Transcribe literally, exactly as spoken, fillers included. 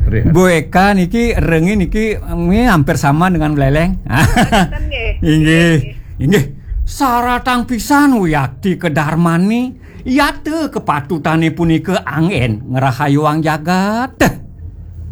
Bu Eka niki rengi niki ini hampir sama dengan Bleleng. Inggih. Inggih. Saratang pisan Wiyakti Kedarmani. Ya teu kepatutane punika angin ngerahayu wang jagat.